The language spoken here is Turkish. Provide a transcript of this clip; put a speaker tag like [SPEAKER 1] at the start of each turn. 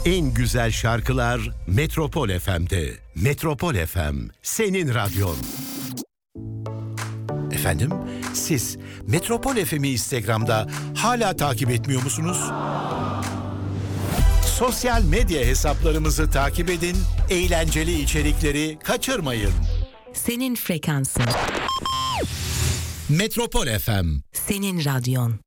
[SPEAKER 1] En güzel şarkılar Metropol FM'de. Metropol FM, senin radyon. Efendim, siz Metropol FM'i Instagram'da hala takip etmiyor musunuz? Sosyal medya hesaplarımızı takip edin, eğlenceli içerikleri kaçırmayın.
[SPEAKER 2] Senin frekansın.
[SPEAKER 1] Metropol FM.
[SPEAKER 2] Senin radyon.